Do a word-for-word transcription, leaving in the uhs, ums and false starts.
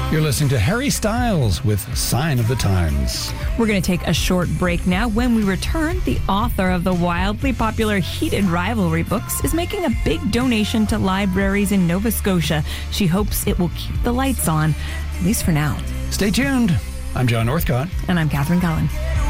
You're listening to Harry Styles with Sign of the Times. We're going to take a short break now. When we return, the author of the wildly popular Heated Rivalry books is making a big donation to libraries in Nova Scotia. She hopes it will keep the lights on, at least for now. Stay tuned. I'm John Northcott. And I'm Catherine Cullen.